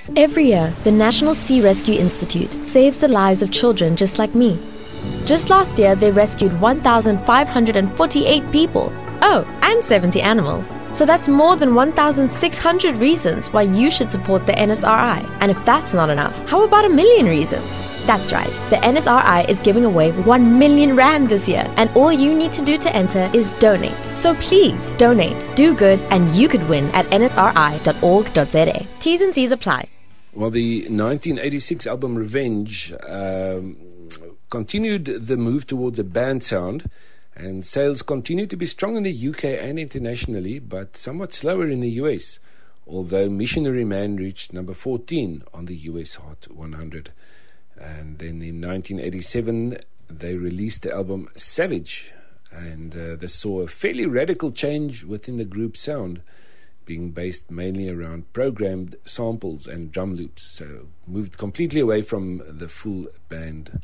Every year, the National Sea Rescue Institute saves the lives of children just like me. Just last year, they rescued 1,548 people. Oh, and 70 animals. So that's more than 1,600 reasons why you should support the NSRI. And if that's not enough, how about 1 million reasons? That's right, the NSRI is giving away 1 million rand this year, and all you need to do to enter is donate. So please donate, do good, and you could win at nsri.org.za. T's and C's apply. Well, the 1986 album Revenge continued the move towards a band sound, and sales continue to be strong in the UK and internationally, but somewhat slower in the US, although Missionary Man reached number 14 on the US Hot 100. And then in 1987, they released the album Savage, and this saw a fairly radical change within the group's sound, being based mainly around programmed samples and drum loops, so moved completely away from the full band.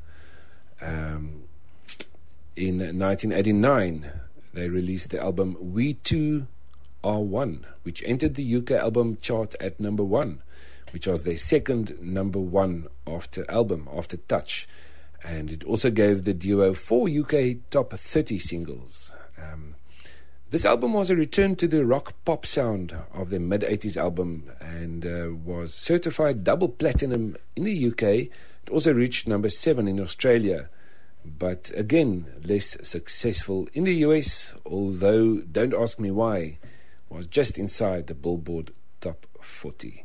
In 1989, they released the album We Two Are One, which entered the UK album chart at number 1, which was their second number 1 after Touch. And it also gave the duo 4 UK top 30 singles. This album was a return to the rock pop sound of their mid-80s album, and was certified double platinum in the UK. It also reached number 7 in Australia, but again less successful in the US, although Don't Ask Me Why was just inside the Billboard top 40.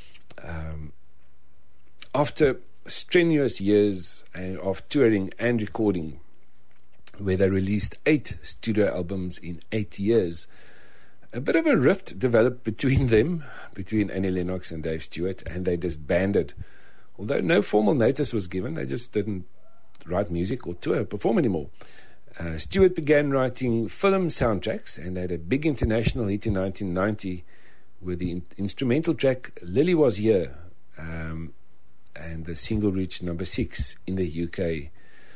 After strenuous years of touring and recording, where they released 8 studio albums in 8 years, a bit of a rift developed between Annie Lennox and Dave Stewart, and they disbanded. Although no formal notice was given, they just didn't write music or tour or perform anymore. Stewart began writing film soundtracks and had a big international hit in 1990 with the instrumental track Lily Was Here, and the single reached number 6 in the UK.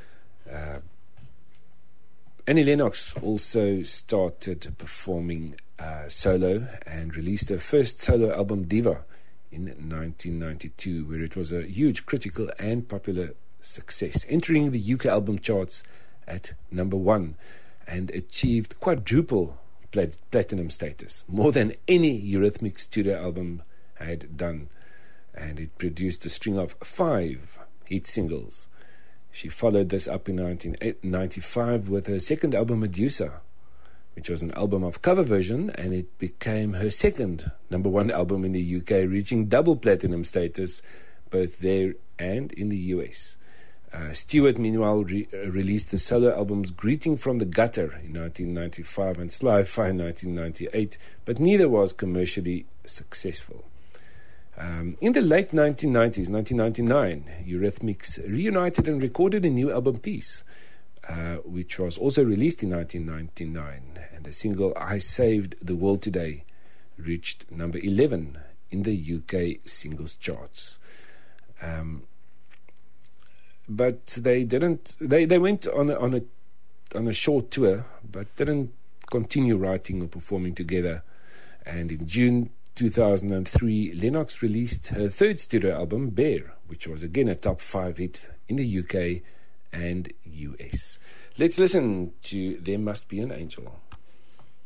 Annie Lennox also started performing solo and released her first solo album, Diva, in 1992, where it was a huge critical and popular success, entering the UK album charts at number 1 and achieved quadruple platinum status, more than any Eurythmics studio album had done, and it produced a string of 5 hit singles. She followed this up in 1995 with her second album, Medusa, which was an album of cover version, and it became her second number 1 album in the UK, reaching double platinum status both there and in the US. Stewart, meanwhile, released the solo albums Greeting from the Gutter in 1995 and Sly-Fi in 1998, but neither was commercially successful. In the late 1990s, 1999, Eurythmics reunited and recorded a new album, Peace, which was also released in 1999, and the single I Saved the World Today reached number 11 in the UK singles charts. But they didn't. They went on a short tour, but didn't continue writing or performing together. And in June 2003, Lennox released her third studio album, Bear, which was again a top 5 hit in the UK and US. Let's listen to There Must Be an Angel.